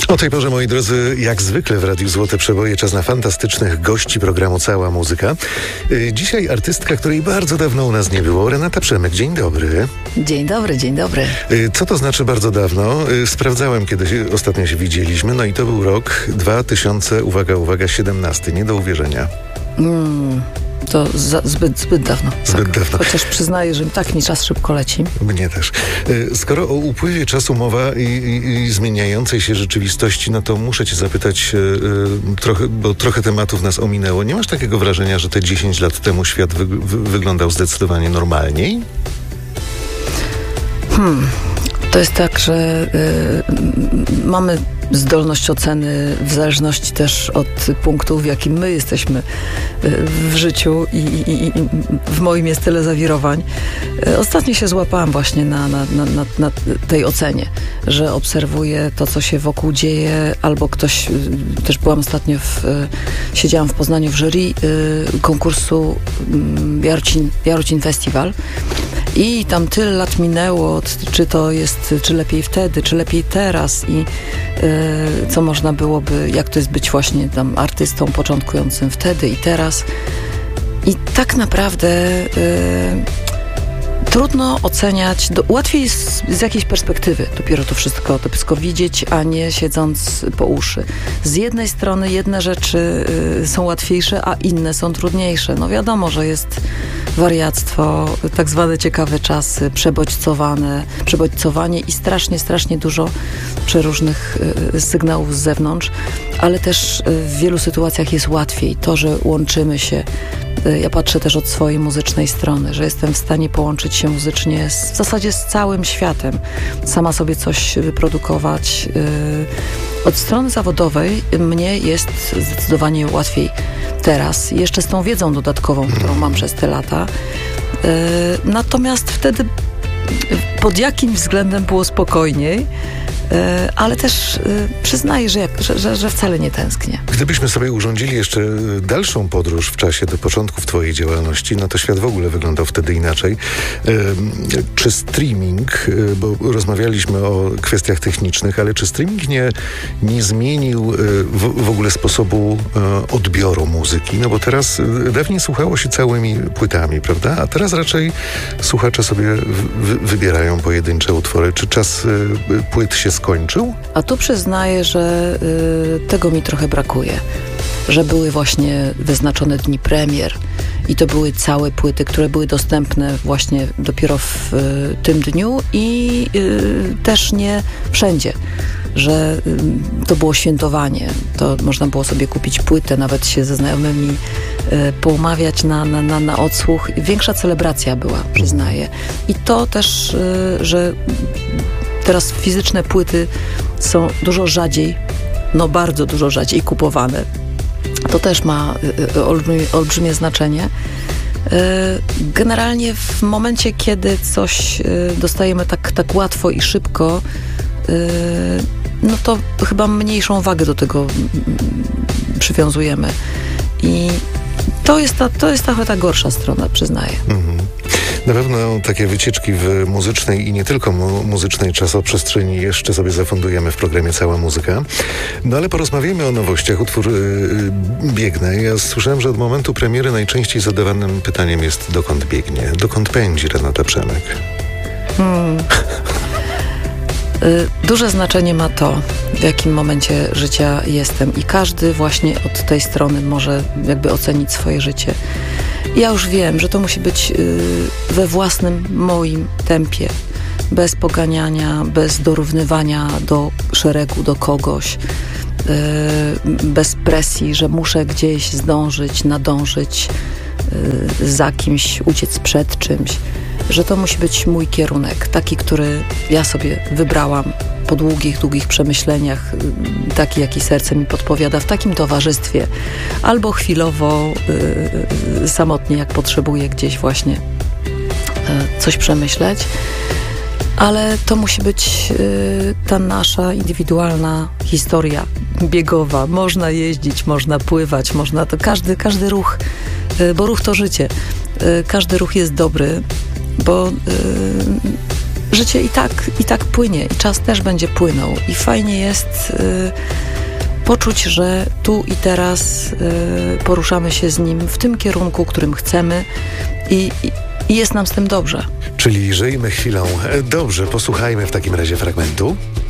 O tej porze, moi drodzy, jak zwykle w Radiu Złote Przeboje, czas na fantastycznych gości programu Cała Muzyka. Dzisiaj artystka, której bardzo dawno u nas nie było, Renata Przemek. Dzień dobry. Dzień dobry, dzień dobry. Co to znaczy bardzo dawno? Sprawdzałem, kiedy ostatnio się widzieliśmy, no i to był rok 2000, uwaga, 17. Nie do uwierzenia. To zbyt dawno. Zbyt dawno. Chociaż przyznaję, że tak mi czas szybko leci. Mnie też. Skoro o upływie czasu mowa i zmieniającej się rzeczywistości, no to muszę cię zapytać bo trochę tematów nas ominęło. Nie masz takiego wrażenia, że te 10 lat temu świat wyglądał zdecydowanie normalniej? To jest tak, że mamy zdolność oceny w zależności też od punktu, w jakim my jesteśmy w życiu i w moim jest tyle zawirowań. Ostatnio się złapałam właśnie na tej ocenie, że obserwuję to, co się wokół dzieje, albo ktoś, też byłam ostatnio siedziałam w Poznaniu w jury konkursu Jarocin Festival i tam tyle lat minęło, czy lepiej wtedy, czy lepiej teraz i co można byłoby, jak to jest być właśnie tam artystą początkującym wtedy i teraz. I tak naprawdę trudno oceniać, łatwiej jest z jakiejś perspektywy dopiero to wszystko widzieć, a nie siedząc po uszy. Z jednej strony jedne rzeczy są łatwiejsze, a inne są trudniejsze. No wiadomo, że jest wariactwo, tak zwane ciekawe czasy, przebodźcowanie i strasznie dużo przeróżnych sygnałów z zewnątrz, ale też w wielu sytuacjach jest łatwiej. To, że łączymy się. Ja patrzę też od swojej muzycznej strony, że jestem w stanie połączyć się muzycznie w zasadzie z całym światem. Sama sobie coś wyprodukować. Od strony zawodowej mnie jest zdecydowanie łatwiej teraz. Jeszcze z tą wiedzą dodatkową, którą mam przez te lata. Natomiast wtedy pod jakim względem było spokojniej, ale też przyznaję, że wcale nie tęsknię. Gdybyśmy sobie urządzili jeszcze dalszą podróż w czasie do początków twojej działalności, no to świat w ogóle wyglądał wtedy inaczej. Czy streaming, bo rozmawialiśmy o kwestiach technicznych, ale czy streaming nie zmienił w ogóle sposobu odbioru muzyki? No bo teraz dawniej słuchało się całymi płytami, prawda? A teraz raczej słuchacze sobie wybierają pojedyncze utwory. Czy czas płyt się skończył? A tu przyznaję, że tego mi trochę brakuje. Że były właśnie wyznaczone dni premier i to były całe płyty, które były dostępne właśnie dopiero w tym dniu i też nie wszędzie. Że to było świętowanie. To można było sobie kupić płytę, nawet się ze znajomymi poumawiać na odsłuch. Większa celebracja była, przyznaję. I to też, że teraz fizyczne płyty są dużo rzadziej, bardzo dużo rzadziej kupowane. To też ma olbrzymie znaczenie. Generalnie w momencie, kiedy coś dostajemy tak łatwo i szybko, no to chyba mniejszą wagę do tego przywiązujemy. I to jest ta gorsza strona, przyznaję. Na pewno takie wycieczki w muzycznej i nie tylko muzycznej czasoprzestrzeni jeszcze sobie zafundujemy w programie Cała Muzyka. No ale porozmawiajmy o nowościach. Utwór Biegnę. Ja słyszałem, że od momentu premiery najczęściej zadawanym pytaniem jest dokąd biegnie? Dokąd pędzi Renata Przemek? Duże znaczenie ma to, w jakim momencie życia jestem i każdy właśnie od tej strony może jakby ocenić swoje życie. Ja już wiem, że to musi być we własnym moim tempie, bez poganiania, bez dorównywania do szeregu, do kogoś, bez presji, że muszę gdzieś zdążyć, nadążyć, za kimś, uciec przed czymś, że to musi być mój kierunek, taki, który ja sobie wybrałam po długich przemyśleniach, taki, jaki serce mi podpowiada, w takim towarzystwie, albo chwilowo samotnie, jak potrzebuję gdzieś właśnie coś przemyśleć, ale to musi być ta nasza indywidualna historia biegowa. Można jeździć, można pływać, można to każdy ruch, bo ruch to życie. Każdy ruch jest dobry, bo życie i tak płynie i czas też będzie płynął i fajnie jest poczuć, że tu i teraz poruszamy się z nim w tym kierunku, którym chcemy i jest nam z tym dobrze. Czyli żyjmy chwilą dobrze. Posłuchajmy w takim razie fragmentu.